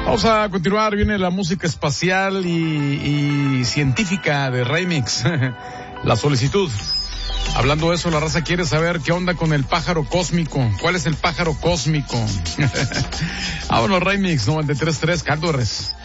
Vamos a continuar, viene la música espacial y científica de Remix. La solicitud. Hablando de eso, la raza quiere saber qué onda con el pájaro cósmico. ¿Cuál es el pájaro cósmico? Vámonos, Remix 93.3, Caldores.